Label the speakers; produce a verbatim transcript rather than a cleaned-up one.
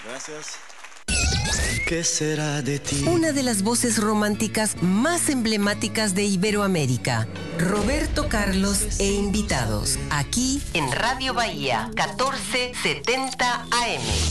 Speaker 1: Gracias. ¿Qué será de ti?
Speaker 2: Una de las voces románticas más emblemáticas de Iberoamérica. Roberto Carlos e invitados. Aquí en Radio Bahía, catorce setenta A M.